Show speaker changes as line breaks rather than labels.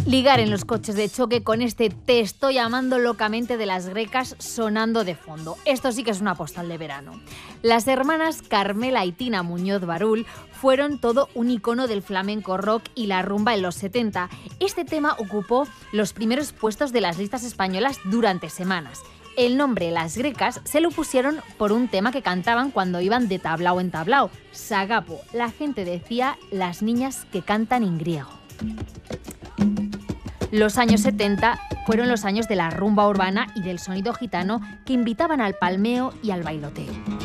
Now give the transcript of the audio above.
ligar en los coches de choque con este "Te estoy amando locamente" de Las Grecas sonando de fondo. Esto sí que es una postal de verano. Las hermanas Carmela y Tina Muñoz Barul fueron todo un icono del flamenco rock y la rumba en los 70. Este tema ocupó los primeros puestos de las listas españolas durante semanas. El nombre Las Grecas se lo pusieron por un tema que cantaban cuando iban de tablao en tablao, Sagapo. La gente decía las niñas que cantan en griego. Los años 70 fueron los años de la rumba urbana y del sonido gitano que invitaban al palmeo y al bailoteo.